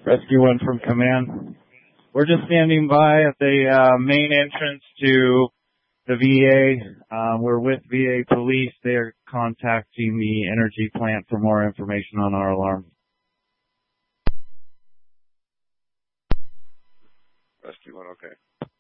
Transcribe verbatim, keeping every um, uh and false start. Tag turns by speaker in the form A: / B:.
A: Rescue one from command. We're just standing by at the uh, main entrance to the V A. Uh, we're with V A police. They're contacting the energy plant for more information on our alarm.
B: Rescue one, okay.